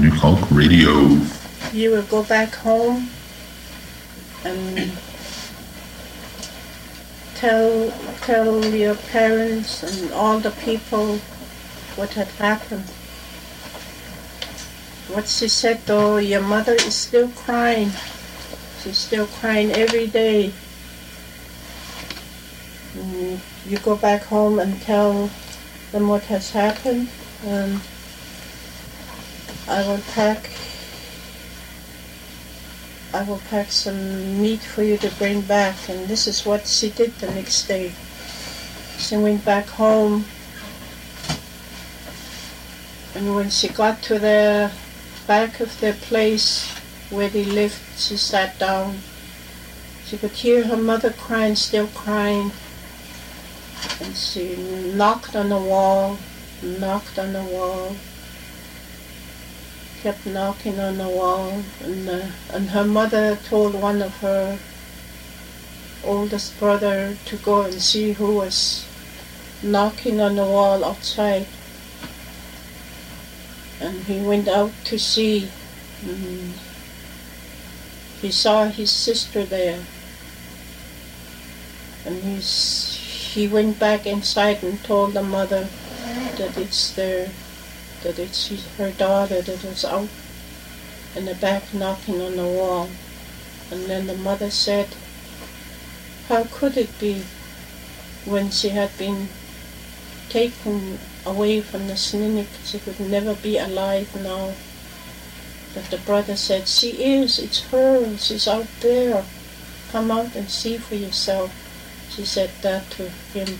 Talk Radio. You will go back home and tell your parents and all the people what had happened. What she said though, your mother is still crying. She's still crying every day. And you go back home and tell them what has happened, and I will pack some meat for you to bring back. And this is what she did the next day. She went back home, and when she got to the back of the place where they lived, she sat down. She could hear her mother crying, still crying. And she knocked on the wall, kept knocking on the wall, and her mother told one of her oldest brother to go and see who was knocking on the wall outside. And he went out to see. He saw his sister there, and he went back inside and told the mother that it's her daughter that was out in the back knocking on the wall. And then the mother said, how could it be when she had been taken away from the Snuneymuxw, she could never be alive now? But the brother said, it's her, she's out there. Come out and see for yourself. She said that to him.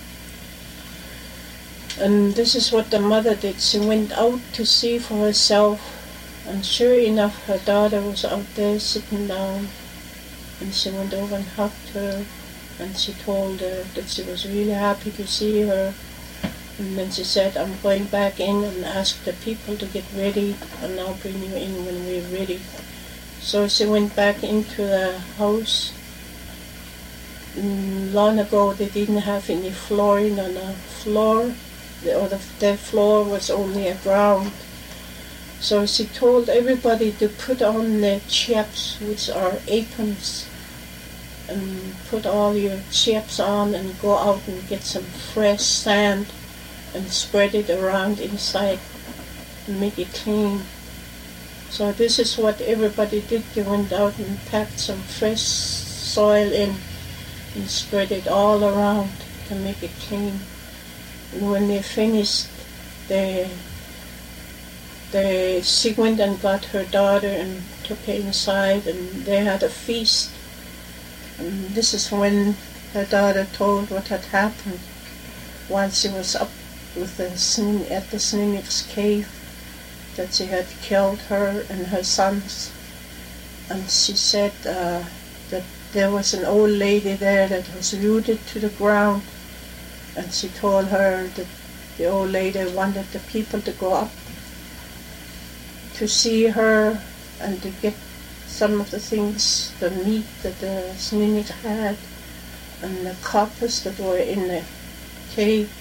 And this is what the mother did. She went out to see for herself, and sure enough, her daughter was out there sitting down. And she went over and hugged her, and she told her that she was really happy to see her. And then she said, I'm going back in and ask the people to get ready, and I'll bring you in when we're ready. So she went back into the house. Long ago they didn't have any flooring on the floor. The floor was only a ground. So she told everybody to put on their chaps, which are aprons, and put all your chaps on and go out and get some fresh sand and spread it around inside and make it clean. So this is what everybody did. They went out and packed some fresh soil in and spread it all around to make it clean. And when they finished, she went and got her daughter and took her inside, and they had a feast. And this is when her daughter told what had happened while she was up with at the Snuneymuxw cave, that she had killed her and her sons. And she said that there was an old lady there that was rooted to the ground, and she told her that the old lady wanted the people to go up to see her and to get some of the things, the meat that the Snuneymuxw had and the coppers that were in the cave.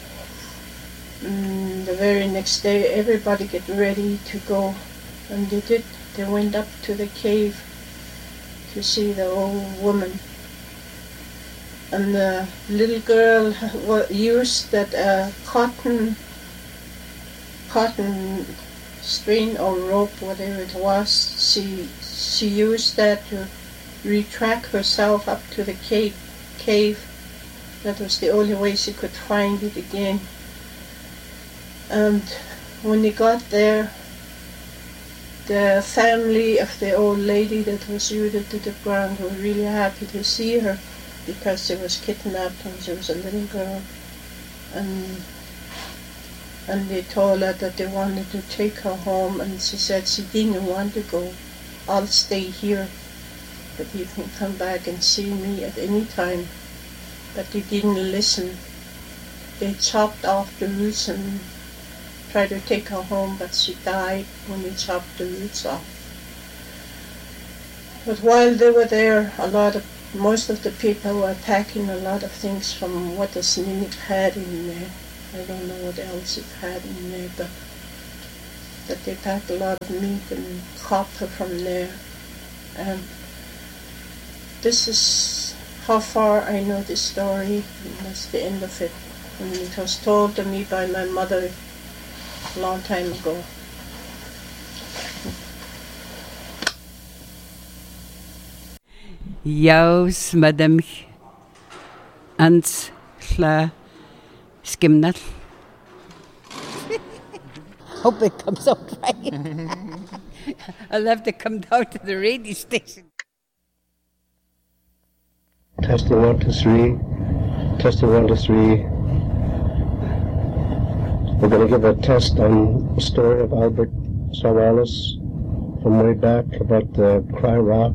The very next day everybody get ready to go, and they did. They went up to the cave to see the old woman. And the little girl used that cotton string or rope, whatever it was. She used that to retract herself up to the cave. That was the only way she could find it again. And when they got there, the family of the old lady that was rooted to the ground were really happy to see her, because she was kidnapped when she was a little girl. And they told her that they wanted to take her home, and she said she didn't want to go. I'll stay here, but you can come back and see me at any time. But they didn't listen. They chopped off the roots and tried to take her home, but she died when they chopped the roots off. But while they were there, most of the people were packing a lot of things from what the Snuneymuxw had in there. I don't know what else it had in there, but that they packed a lot of meat and copper from there. This is how far I know this story, and that's the end of it. And it was told to me by my mother a long time ago. Jaus madam ans la skimnal. Hope it comes out right. I'll have to come down to the radio station. Testing 1 2 3. Testing 1 2 3. We're going to give a test on the story of Albert Savalas from way back about the Cry Rock.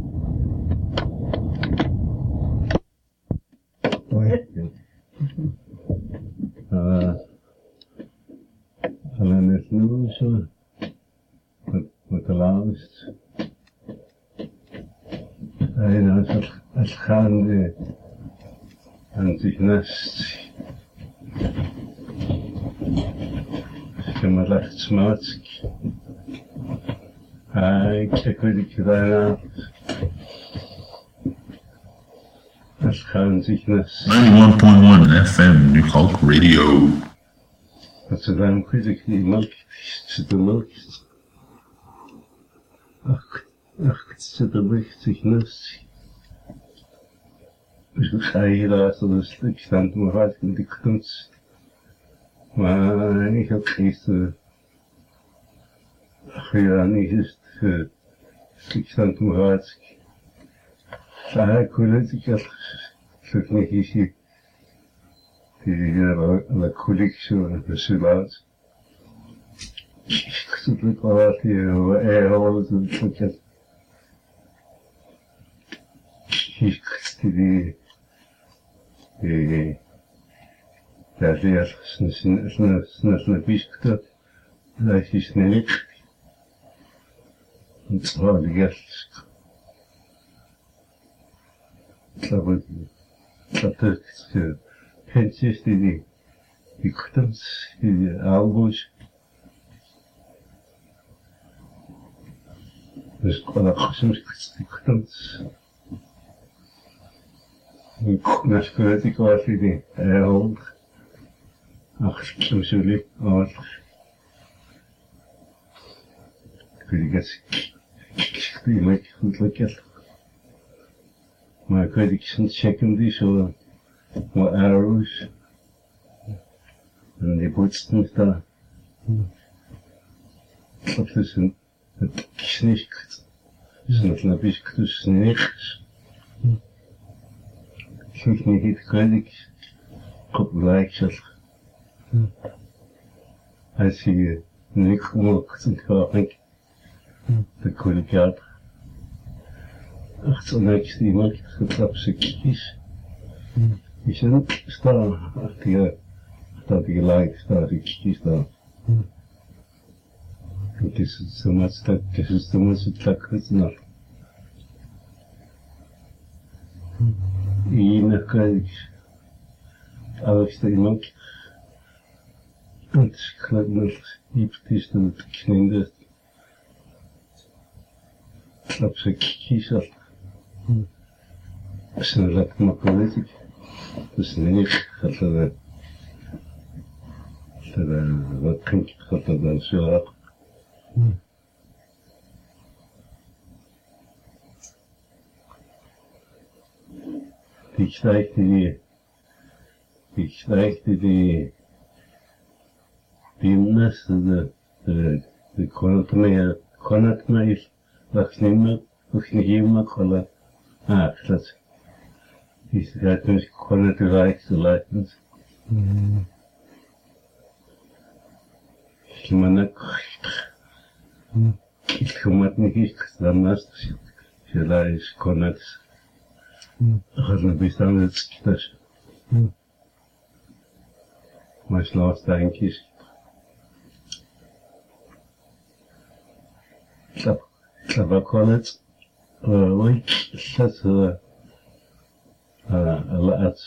And this news with the last, als gaande aan zich nest. Je moet echt smaatsk. Ik weet niet gedaan. Als gaan zich nest. 91.1 FM New Hulk Radio. Dat ze dan kwijt die melk, zit de melk. Ach, zit de melk zich nest. Dus ik ga hier laten, dus ik sta me hard met die kunst. Maar ik heb gisteren gedaan, ik sta me hard. Ik wil het, ik had het niet gezien. La collection de Sulat. Ik zit het al uit hier, alles en het. Ik die daar leer snel biskte, dat is niet. Het was de gast. Dat is Pensies die kuttens, die albus. Dus kon ik soms die kuttens. Na skreut ik was die hond. Ach, soms jullie, wat. Ik weet niet, die maakt goed lekker. Maar ik weet niet, zo'n checken die zo. More arrows, and the bootsten da. Dat is het knicht. Is een beetje dus niks. Ik weet niet, het kan ik op lijkt. Als je niks maakt, dan kan ik de koelkaart. Ach, zo niks die maakt, getrapt ze kies. Ik zit staan, staat die gelijk, staat ik kies daar. Het is zo much tak het Hier kan ik alles te iemand. Het gaat met iets tussen het kninden. Dat ze kies af. Ze laat me politiek. Dus niet dat wat denk ik dat dan zo had. Die stijgde die mensen, de kon het mij, dat niet meer kon. Dat is dat dus kon het rijkste lijken. Maar ik kom het niet dan naast je is kon het. Gaat een bestaan het schieters. Maar slaat denk is. Dat kon het. Dat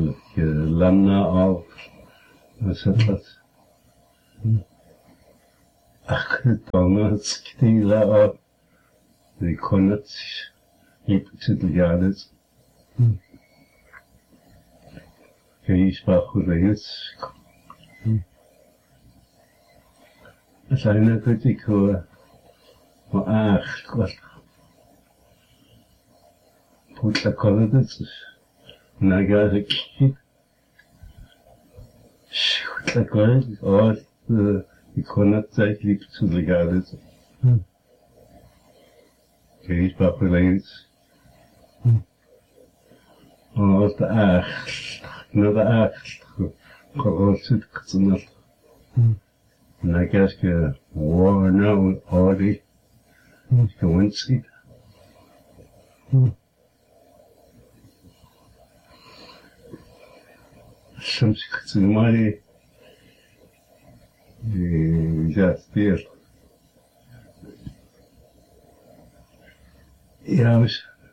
je lamna af. Wat is dat? Akkutalnatskitila the Konats Liptiliades. Keisbachurayus. Asana Kutiko Maach put the colors Nagasaki. Shoot the colors or the Konats Liptiliades. Keisbachurayus. Or the Ach. Another act, corrosive customer. And I guess you war now already. You won't see. Some money just there. Yeah,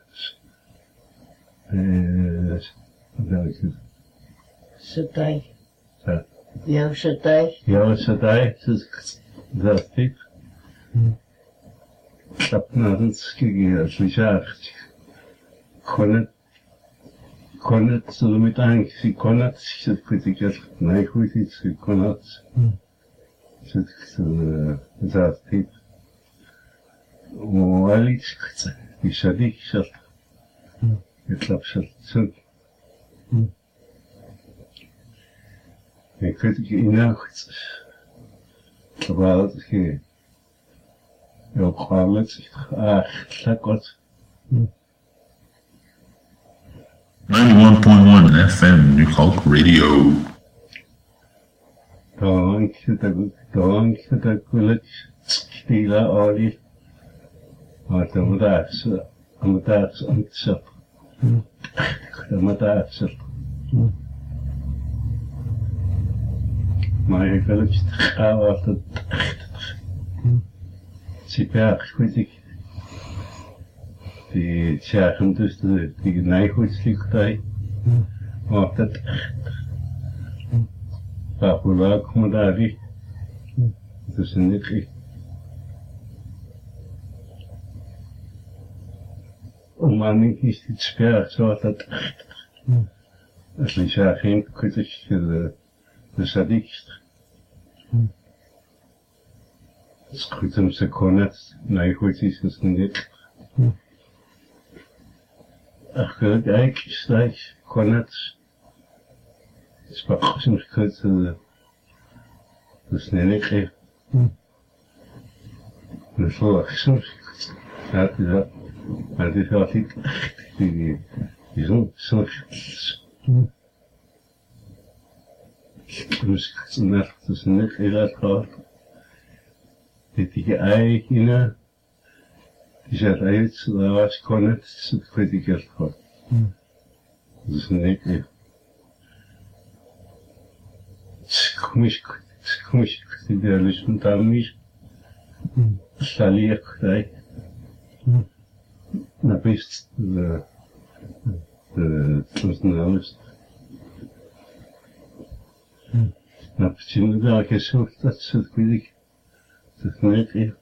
Satai. Sa. Ja, Satai. Ja, Satai, das Tipp. Ich hab nachts gesagt, konnet so mit eigentlich, konnet sich das kritikiert, nein, gut ist, konnet, das Tipp. Und ich sage, ich glaube, schon. Ik weet het niet echt. Terwijl het heel kwalijk lekker. 91.1 FM New Hulk Radio. Dank dat ik stila olie. Maar dan moet dat ontzettend. Dan moet dat ontzettend. Maar ik wil het gaan af dat super goed die zeggen dus die neigoedslichtij maar dat waar komen daar die dus niet om aan niet is dit sper zo dat als je zegt geen kritisch de sadikst. Skrytem se konec, najchůjší se snědět. A chvíli jak konec, spach jsem skryt se snědět. Nešlo jsem skryt. A ty se asi ty jsou Muziek is niet heel erg hard. Die eigen, die zegt uit, daar was kon het, dat weet ik echt hard. Dat is niet echt. Komisch, die is met Amis. Salier, kijk. Na best, de alles. Na почему да, кешел, dat soort kwik. Dat net echt.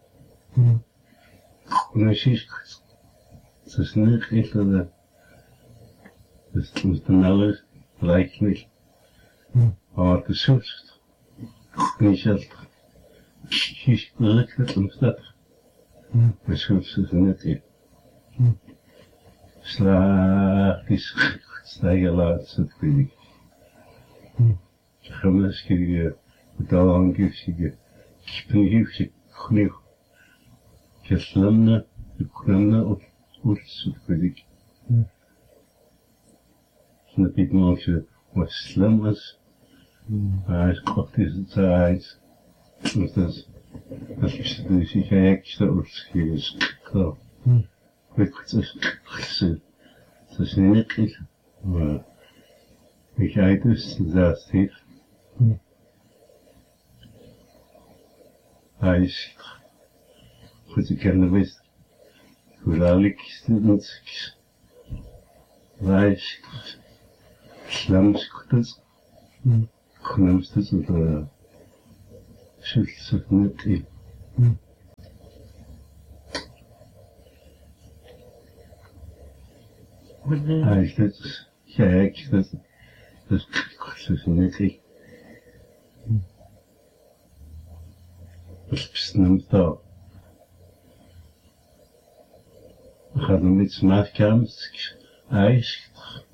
Precies. Dat is net echt dat. Dat moet dan alles lijkt niet. Maar het is zo. Niet zelf. Kies gelukkig om dat. Maar zo is het net echt. Slaag is stijgen laatst het kwik. Gymnastie, betalangiftige, kipengiftige, genoeg. Geslamne, op oortsukwedik. Snap ik maar wat slim is. Hij is kort is het tijd. Dus dat is dus ik extra oortsgees. Klaar. Weet wat het is niet echt. Maar ik uit dus dat heeft. Hij is goed, ik ken de best. Hoe duidelijk is het niet? Hij is slamskutters. Knamsters of schulters of niet. Eigenlijk, kijk, dat is niet. Dat is niet zo. We gaan er iets maken, ijs,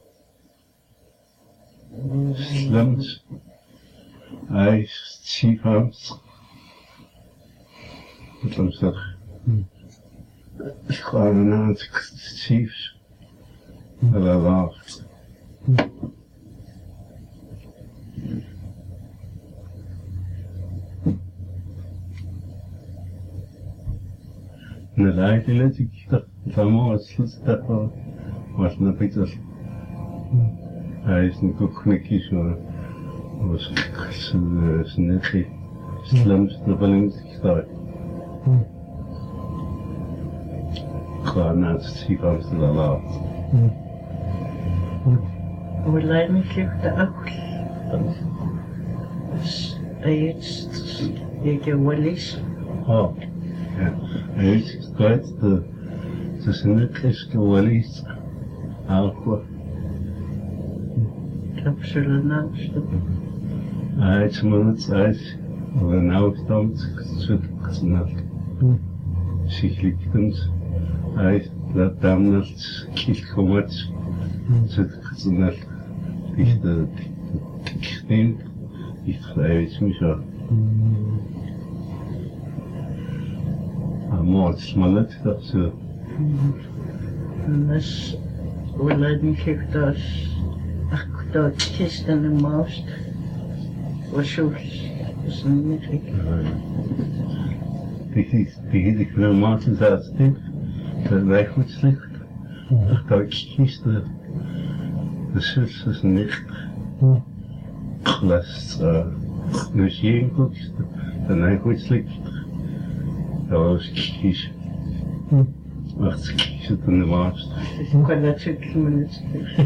slams, ijs, chiefhams. Dat is toch. Gewoon een aantal chiefs. Dat was. En de eigenlijk ik dacht van mooi dat was een beetje. Hij is niet ook knikjes hoor. Was net slams de balans gestart. Gewoon na het zien van de laat. We leiden zich de ook. Steeds je Wallis. Oh, ja. Hij is kwijt tussen het is Wallis. Alcohol. Dat zullen naast. Hij is maar het uit. We nou stand zit snel. Zich ligt hij laat dan het kies komt. Zit snel. Dicht steen. Dicht grijs me zo. Mooi smalet dat ze. Dus we leiden zich dus. Ach, dat gisteren de maast. Was zo. Dus niet ik. Die filmaten zaten. Dat wij goed slecht. Ach, dat gisteren. De zus is niet. Glas. Dus je kookst. En hij goed slecht. Dat was kies. Wacht, kies het in de maast. Dus ik kan dat zo'n minuut.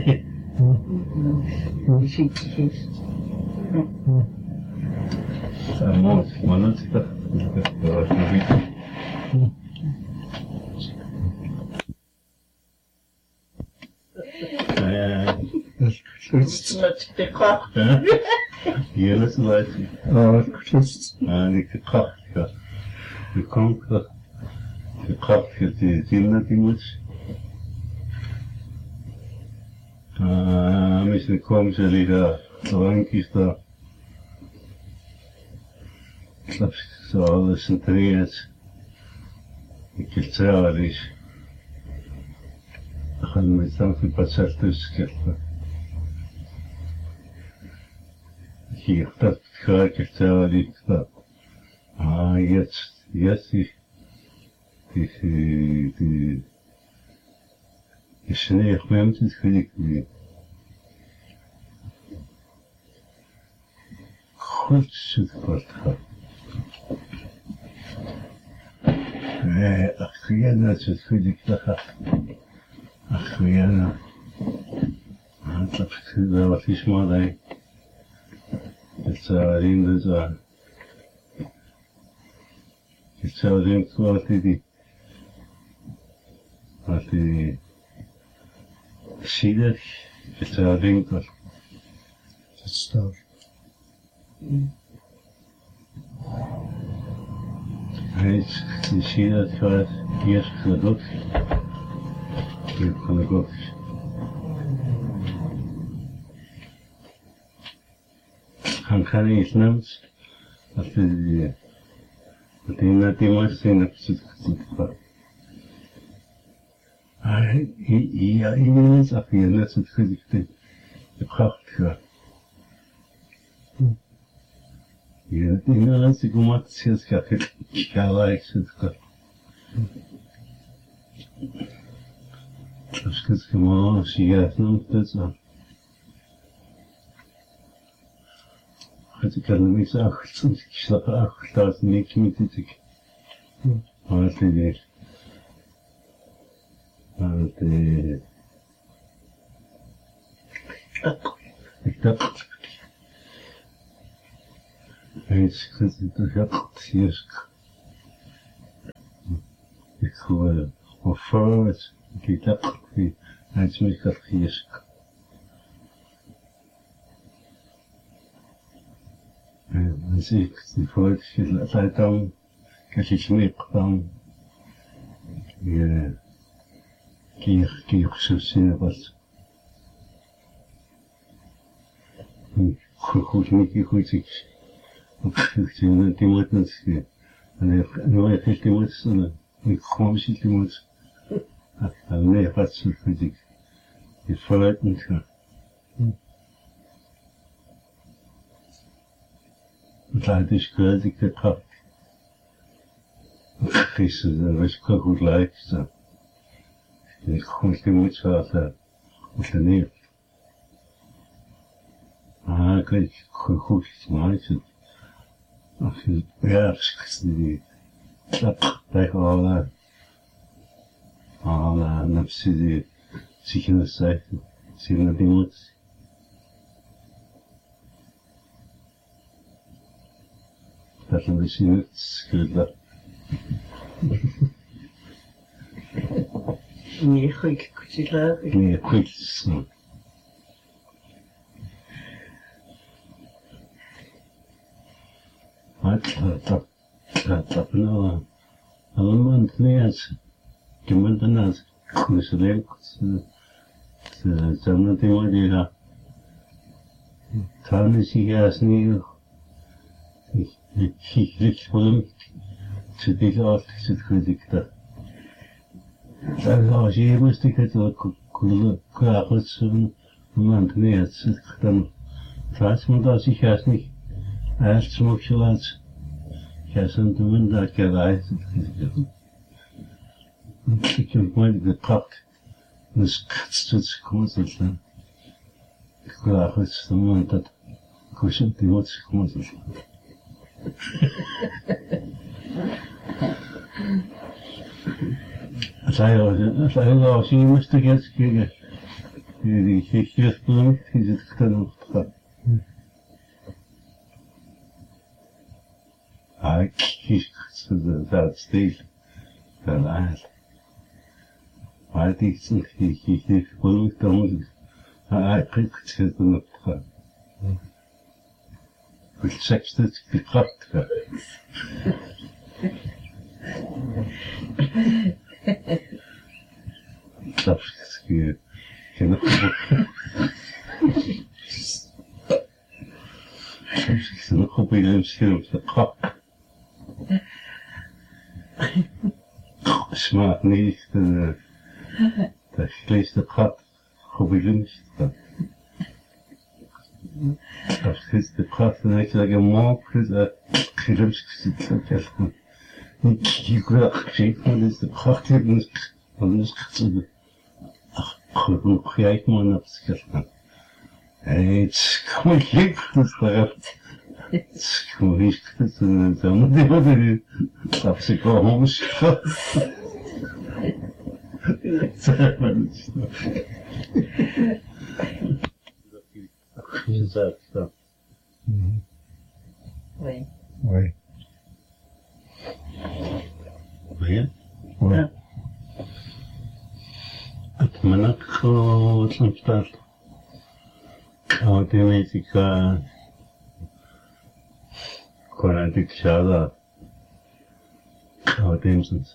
Je ziet het gist. Dat is mooi, maar dat is dat. Dat was nog iets. Met de kracht. Hier is het uit. Die kracht, ja. De kanker. De kracht, die zien dat die moet. Misschien komen ze die daar. Drankjes daar. Ik snap zo alles centreerd. Ik heb zelf is. Dan gaan we met z'n passer tussen kijken. Hier, dat ga ik het zelf niet. Jetzt die Schnee schwimmt, das finde ich nicht. Kurz Vortrag. Охуенно, das finde ich doch. Охуенно. Das was ich mal da. Das in das ich zou denken wat die zielig, ik zou denken wat het staat. Hij is die zielig gaat eerst gedrukt, hier kan ik ook. Han kan niet neemt, als die die машина все-таки. Я именно так, я на это ходить, ты как-то. Я именно так гумат сейчас как калай все-таки. Так сказать, малыш, я знаю, что это. Хотя когда мы захотим, что ахтас некими титик. Вот здесь. Вот и так. Ведь, кстати, это как съешка. Cool. Or first, get up. Let's make a fish. Als ik die foto's laat dan, als ik niet dan, keer zo zien wat. Goed niet goed ik. Ik zie die moet niet. En ik nooit heeft die moet. Ik kom ziet die moet. En nee wat zo goed ik. Die vooruit niet gaan. Het is kwijt, ik heb gehad. Gisteren was ik ook goed lijkt. Ik kon niet meer zo neer. Ik weet goed iets maken. Ja, die klap tegen alle nafsi die zich in de zijde zien dat die moet. Dat een beetje niet schudden. Nee, goed, goed, leuk. Nee, goed. Dat nou allemaal niet. Je moet dan als kunstenaar zijn die maar die gaan. Kan is hier als niet. Ik lig voor hem. Ze dit altijd zit goed dat. Als je moest ik het ook klagen zo'n moment niet zit dan. Plaats moet als ik juist niet. Eerst moet je laten. Ja, zo'n moment dat je rijdt. Ik heb mooi gepakt. Dus katst het secondes dan. Ik klaag het zo'n moment dat. Ik was op die wat secondes. Als je moest ik eens kijken. Die gegeven is het gedaan. Ik kies dat steeds. Dat eigenlijk. Maar het is niet gegeven, dan moet ik. Ik het zitten op te gaan. Ik zeg dat ik getrapt ga. Dat is geen ik zit nog op een scherm op de kap. Smaakt niet dat vlees de kap op een lunch. Dat is de kap en ik zeg een maak dat lunch zit. Ik wil gezegd dat is de kap die anders gezien. Goed, nog jij maar naar het scherm. Het kom ik niet goed vooruit. Het kom ik niet goed dan die wat er dat ze komen schat. Zeg maar niet. Je zegt dat. Oui. Oui. Oui. Oui. Het manak wat soms staat. Automatica Quanatic Shada Automsons.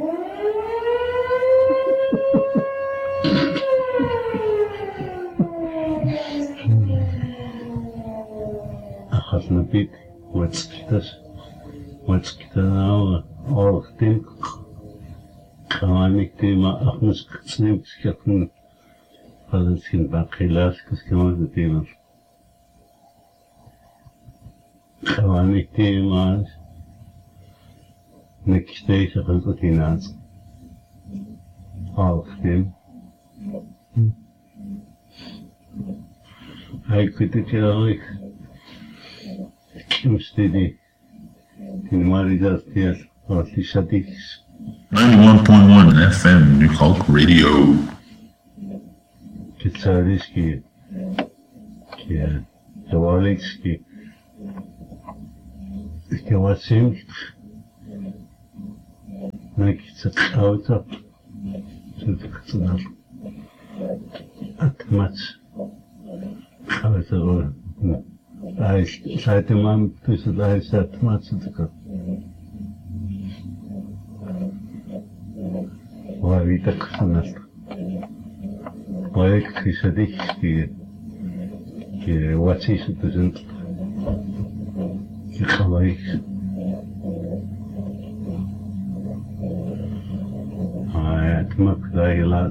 Achasna bit what's now all think Quanatic tema Achmus Snips هذا الشيء باقي لاسكس كمان تيمس خواني تيمس نكشتيش خلقتينات عارفين هاي كنت كلاويك مستدي الماري جاستياس راسي شديكس 91.1 FM New Hulk Radio. Кицарийский, Завалийский, Килосим, Nakitsa auto. Tutkutsuna. Atmats. Auto. I tried to mom to say I said much to go. Why we took on us? Why he said he what is it doesn't he like I at my lad.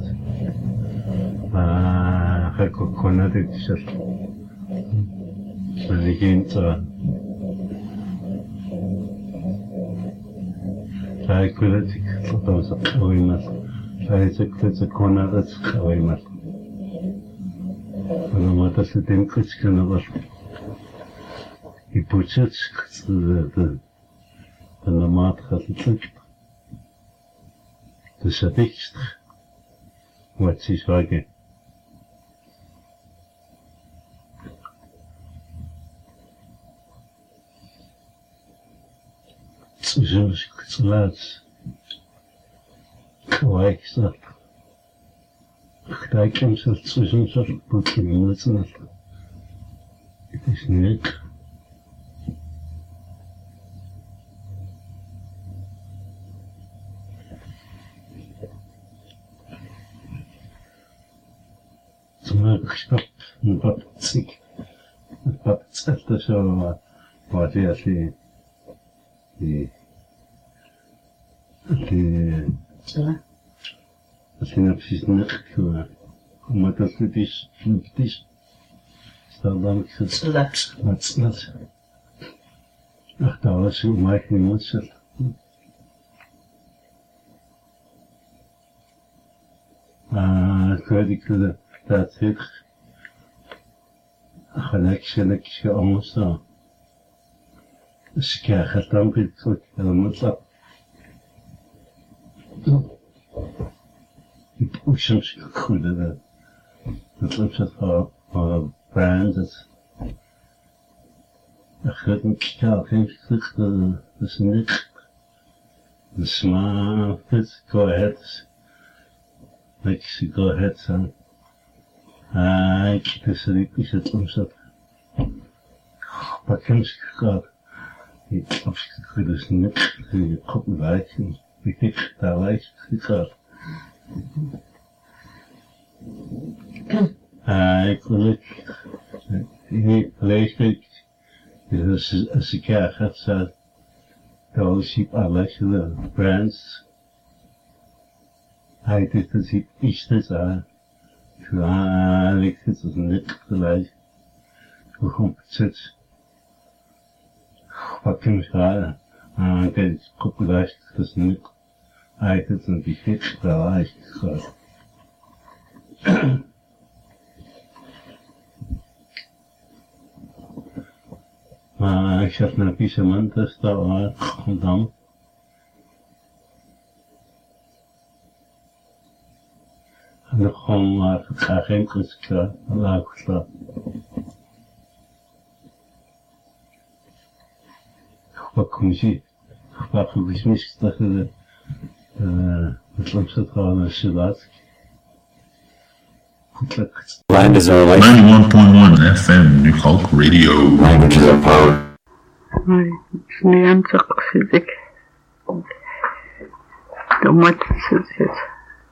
I could connect it just. Men igen så jeg kunne ikke forstå sig og i mig. Jeg ikke så kun at og i mig. Og når man der så den kritiske noget i budget så det når man har det det så vigtigt hvad sig så ikke. Lads. Kijk, dat. Kijk, hem zo tussen zo'n boekje moeten. Het is niet. Toen ik stop, wat ziek. Wat zegt er zo, wat je Sinapsis nekla, matastitis, nuptis, staldam kitslat, matslat. Ach, da was so Mike Mozart. Kredikle, dat ik. Gelijk anders. Dus ik krijg het dan weer terug, helemaal. Ik moet soms goed dat loopt het voor brand dat gaat een keer geen terug dat is niet de smaak het go ahead like go ahead son ik dus ik het soms dat wat kan ik gaat ik heb dus niet die kop wijken ik daar wijs ik gaat ik wil ik lees ik dus als ik gaat zo dat zie alles de brands hij dit is iets dat ik het is niet gelijk hoe komt het wat kan ik gaan kijk kop wijs het is niet hij het een beetje daar is gaat maar ik zat naar Pisement, dus daar was gedaan. En dan gewoon maar geen kritiek laag gestaan. Wat kom je zien? Wat is mis dat je het langs gewoon als je laat. Land is our life. 91.1 FM, New Hulk Radio. Languages are power. Sneeuwenzak zit ik. De mat zit het.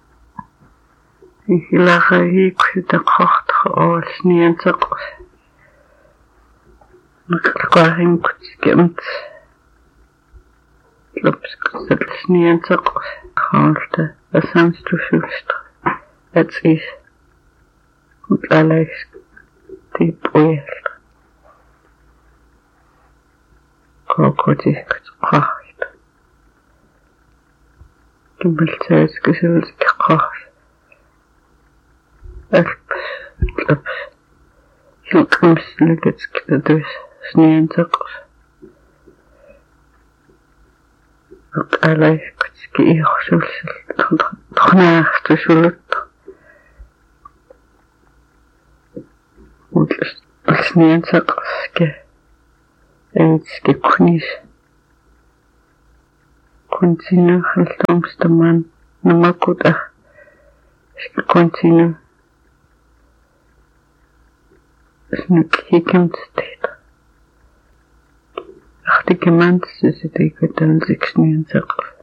Ik lag hier de krachtige oor sneeuwenzak. Ik kwam in kutskemd. Lopsk sneeuwenzak. Gehalte. Dat zijn stoefst. Het is. Und alles die Projekt. Krokodil gebracht. Die Militär gesucht gebracht. Elps. Hield ons lukt dus sneeuwenzak. Und alles geïrriteerd. Toch naast zullen. Sneeuwenzakske, eetske kunies, continue haltomstaman namakutah. Continue. Snuk hikend state. Achte gemand is het dan 96.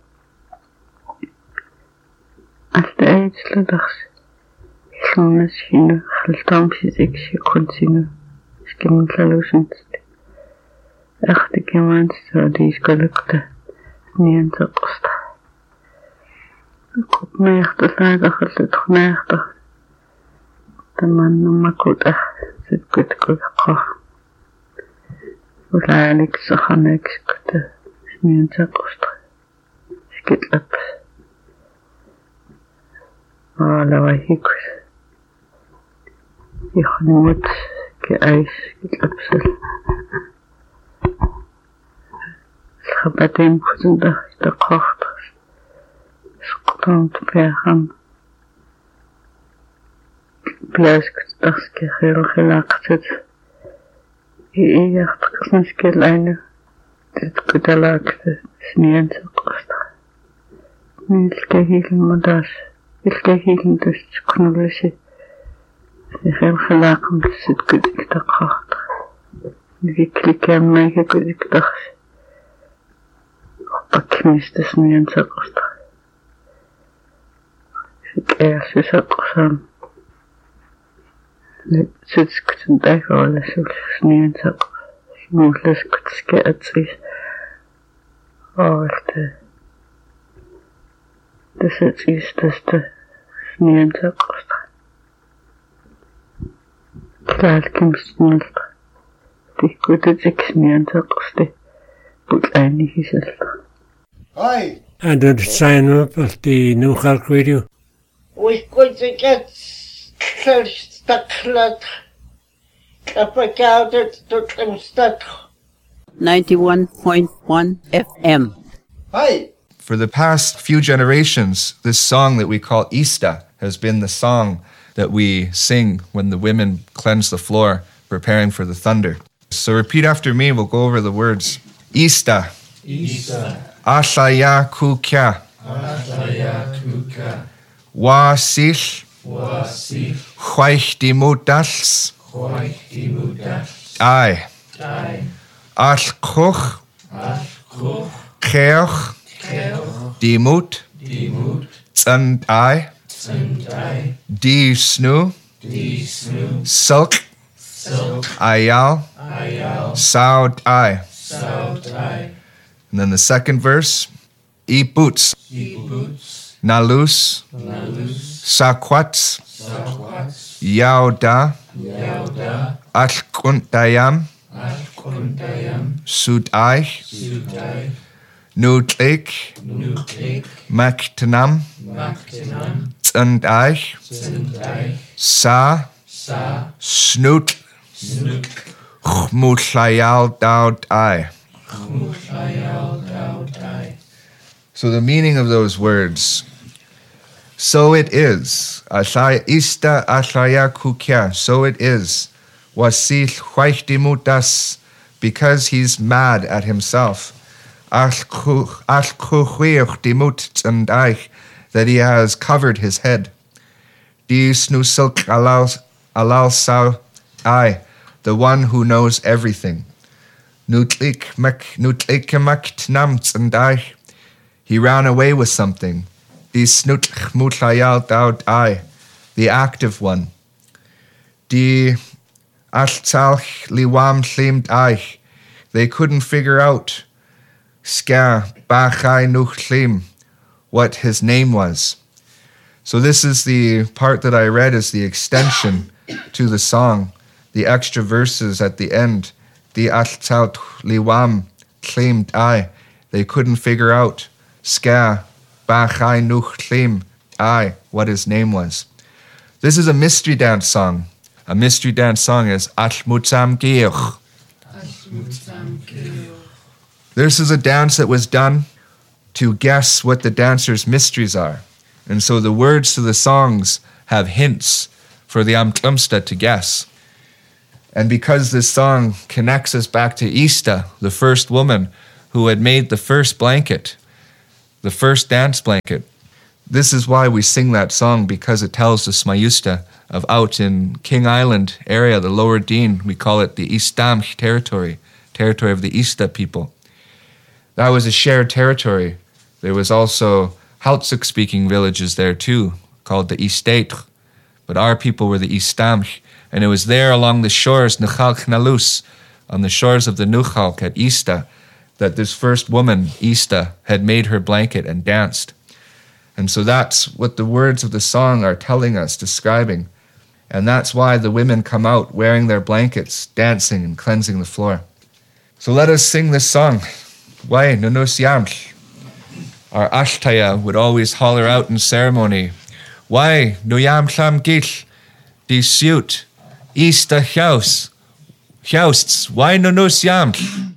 Als de eindsladags. Soms heen haltomsjes ik continue. Skimend solutions. Achte gemand zou die gelukte. Niet zo kost. Ik hoop me echt te zeggen dat het geneigd. De man noemt goed echt. Het goed gekocht. Hoe eigenlijk zo gaan ik het niet zo kost. Skit op. Oh, lawa hikus. Je moet geëis skit op zelf. Schabatem gezondag de kocht. Skont perhan. Blijft dat ik heel gelacht zit. Je echt misschien kleine. Dit gedalaakte is niet eens zo kostig. Niet helemaal dat. Ik helemaal dus knullen. Heel gelacht zit ik dat kocht. Ik klik aan mij ik dacht. Pak minstens niet eens zo kostig. Ik ergens is ook zo. Zit ik te denken, alles is niet zo. Ik moet les kutske oh, echt. Dus het is dus de niet zo kostig. Klaar, ik moest niet. Die goed dat ik niet zo kostig. Moet eindig is het. Hoi. En dat zijn op die New York Radio. We kunnen get staklet. Kapakaat tot stad. 91.1 FM. Hi. For the past few generations, this song that we call Ista has been the song that we sing when the women cleanse the floor, preparing for the thunder. So repeat after me, we'll go over the words. Ista. Ista. Ashaya kukya. Ashaya kukya. Wasil. Wasil. Chwaich dimudals. Chwaich dimudals. Ai. Ai. Alchkuch. Alchkuch. Keoch. Keoch. Dimut. Dimut. Tsandai. Tsandai. Di snu. Di snu. Silk. Silk. Ayal. Ayal. Saud ai. Saud ai. And then the second verse. E boots. E boots. Nalus. Nalus. Sakwats. Sakwats. Yauda. Yauda. Alkuntayam. Alkuntayam. Sudai. Sudai. Nutlik. Nutlik. Maktanam. Maktanam. Tsandai. Tsandai. Sa. Sa. Snoot. Snoot. Chmutlayal daud ai. Chmutlayal daud ai. So the meaning of those words. So it is. Ashaya ista ashaya kukya. So it is. Wasil chwaishdimutas. Because he's mad at himself. That he has covered his head. Alal sao I, the one who knows everything. He ran away with something. The active one. They couldn't figure out what his name was. So this is the part that I read as the extension to the song, the extra verses at the end. The Altaut Liwam claimed I. They couldn't figure out what his name was. This is a mystery dance song. A mystery dance song is Ashmutsam Geoch. This is a dance that was done to guess what the dancer's mysteries are. And so the words to the songs have hints for the Amtlumsta to guess. And because this song connects us back to Ista, the first woman who had made the first blanket, the first dance blanket. This is why we sing that song, because it tells the Smayusta of out in King Island area, the Lower Dean. We call it the Istamch territory of the Ista people. That was a shared territory. There was also Haltsuk-speaking villages there too, called the Isteitr. But our people were the Istamch, and it was there along the shores, Nuchalk Nalus, on the shores of the Nuchalk at Ista, that this first woman, Ista, had made her blanket and danced. And so that's what the words of the song are telling us, describing. And that's why the women come out wearing their blankets, dancing and cleansing the floor. So let us sing this song. Why Nunusiamch? Our Ashtaya would always holler out in ceremony. Why Nuyam Cham Gich? Di suit. Ista Hjausts. Why Nunusiamch?